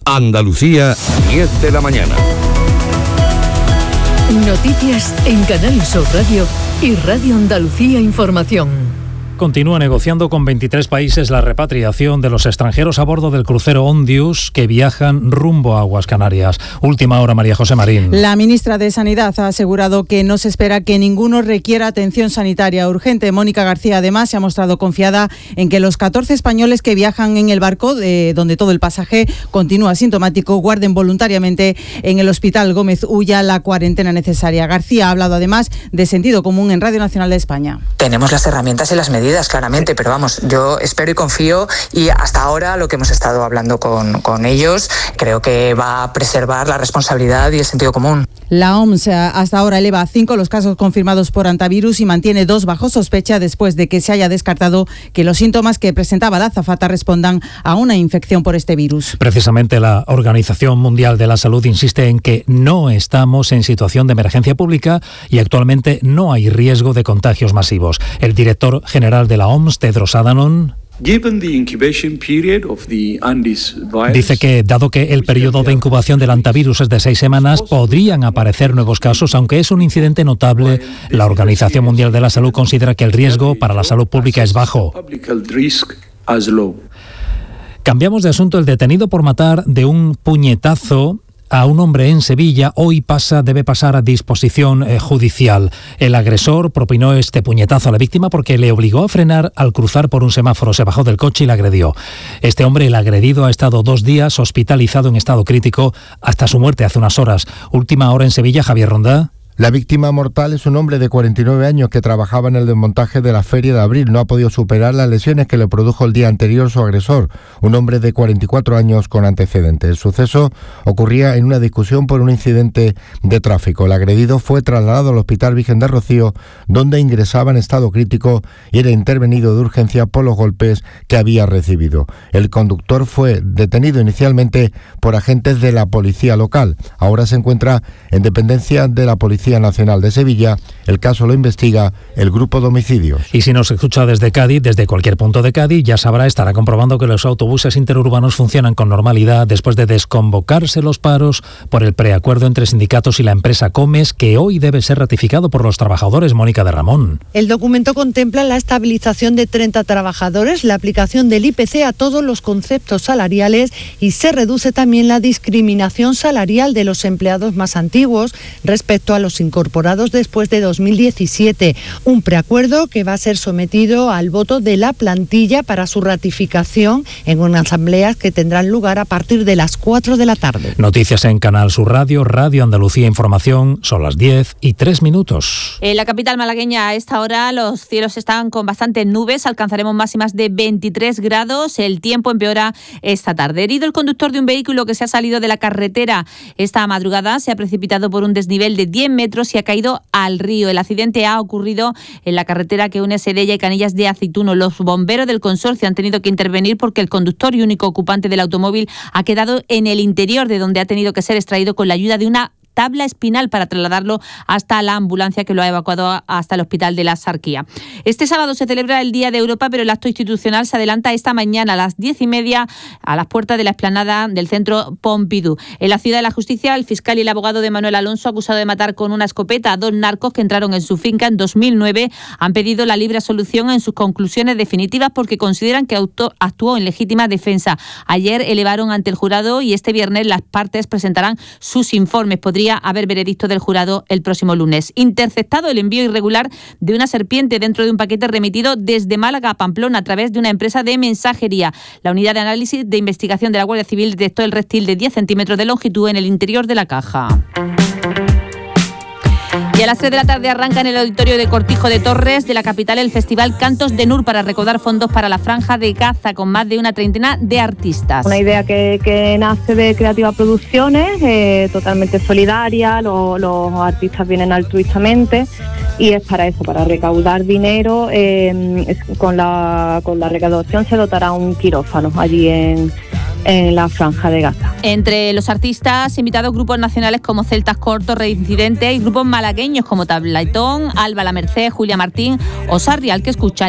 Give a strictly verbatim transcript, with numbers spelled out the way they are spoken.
Andalucía, diez de la mañana. Noticias en Canal Sur Radio y Radio Andalucía Información. Continúa negociando con veintitrés países la repatriación de los extranjeros a bordo del crucero Ondius que viajan rumbo a Aguas Canarias. Última hora, María José Marín. La ministra de Sanidad ha asegurado que no se espera que ninguno requiera atención sanitaria urgente. Mónica García, además, se ha mostrado confiada en que los catorce españoles que viajan en el barco, de donde todo el pasaje continúa asintomático, guarden voluntariamente en el Hospital Gómez Ulla la cuarentena necesaria. García ha hablado, además, de sentido común en Radio Nacional de España. Tenemos las herramientas y las medidas, claramente, pero vamos, yo espero y confío, y hasta ahora lo que hemos estado hablando con, con ellos, creo que va a preservar la responsabilidad y el sentido común. La O M S hasta ahora eleva a cinco los casos confirmados por hantavirus y mantiene dos bajo sospecha después de que se haya descartado que los síntomas que presentaba la azafata respondan a una infección por este virus. Precisamente la Organización Mundial de la Salud insiste en que no estamos en situación de emergencia pública y actualmente no hay riesgo de contagios masivos. El director general de la O M S, Tedros Adhanom, dice que, dado que el periodo de incubación del hantavirus es de seis semanas, podrían aparecer nuevos casos, aunque es un incidente notable. La Organización Mundial de la Salud considera que el riesgo para la salud pública es bajo. Cambiamos de asunto. El detenido por matar de un puñetazo a un hombre en Sevilla hoy pasa, debe pasar a disposición eh, judicial. El agresor propinó este puñetazo a la víctima porque le obligó a frenar al cruzar por un semáforo. Se bajó del coche y la agredió. Este hombre, el agredido, ha estado dos días hospitalizado en estado crítico hasta su muerte hace unas horas. Última hora en Sevilla, Javier Ronda. La víctima mortal es un hombre de cuarenta y nueve años que trabajaba en el desmontaje de la Feria de Abril. No ha podido superar las lesiones que le produjo el día anterior su agresor, un hombre de cuarenta y cuatro años con antecedentes. El suceso ocurría en una discusión por un incidente de tráfico. El agredido fue trasladado al Hospital Virgen de Rocío, donde ingresaba en estado crítico y era intervenido de urgencia por los golpes que había recibido. El conductor fue detenido inicialmente por agentes de la policía local. Ahora se encuentra en dependencia de la Policía Nacional de Sevilla. El caso lo investiga el grupo de homicidios. Y si nos escucha desde Cádiz, desde cualquier punto de Cádiz, ya sabrá, estará comprobando que los autobuses interurbanos funcionan con normalidad después de desconvocarse los paros por el preacuerdo entre sindicatos y la empresa Comes, que hoy debe ser ratificado por los trabajadores. Mónica de Ramón. El documento contempla la estabilización de treinta trabajadores, la aplicación del I P C a todos los conceptos salariales y se reduce también la discriminación salarial de los empleados más antiguos respecto a los incorporados después de dos mil diecisiete, un preacuerdo que va a ser sometido al voto de la plantilla para su ratificación en unas asambleas que tendrán lugar a partir de las cuatro de la tarde. Noticias en Canal Sur Radio, Radio Andalucía Información, son las diez y tres minutos. En la capital malagueña a esta hora los cielos están con bastantes nubes, alcanzaremos máximas de veintitrés grados, el tiempo empeora esta tarde. Herido el conductor de un vehículo que se ha salido de la carretera esta madrugada, se ha precipitado por un desnivel de diez metros y ha caído al río. El accidente ha ocurrido en la carretera que une Sedella y Canillas de Aceituno. Los bomberos del consorcio han tenido que intervenir porque el conductor y único ocupante del automóvil ha quedado en el interior, de donde ha tenido que ser extraído con la ayuda de una tabla espinal para trasladarlo hasta la ambulancia que lo ha evacuado hasta el Hospital de la Sarquía. Este sábado se celebra el Día de Europa, pero el acto institucional se adelanta esta mañana a las diez y media a las puertas de la explanada del Centro Pompidou. En la Ciudad de la Justicia, el fiscal y el abogado de Manuel Alonso, acusado de matar con una escopeta a dos narcos que entraron en su finca en dos mil nueve, han pedido la libre absolución en sus conclusiones definitivas porque consideran que actuó en legítima defensa. Ayer elevaron ante el jurado y este viernes las partes presentarán sus informes. Podría haber veredicto del jurado el próximo lunes. Interceptado el envío irregular de una serpiente dentro de un paquete remitido desde Málaga a Pamplona a través de una empresa de mensajería. La unidad de análisis de investigación de la Guardia Civil detectó el reptil de diez centímetros de longitud en el interior de la caja. Y a las tres de la tarde arranca en el auditorio de Cortijo de Torres de la capital el festival Cantos de Nur para recaudar fondos para la Franja de Gaza con más de una treintena de artistas. Una idea que, que nace de Creativa Producciones, eh, totalmente solidaria, lo, los artistas vienen altruistamente y es para eso, para recaudar dinero. Eh, es, con, la, con la recaudación se dotará un quirófano allí en... en la Franja de Gaza. Entre los artistas invitados, grupos nacionales como Celtas Cortos, Reincidente y grupos malagueños como Tablaitón, Alba La Merced, Julia Martín o Sarri, al que escucha.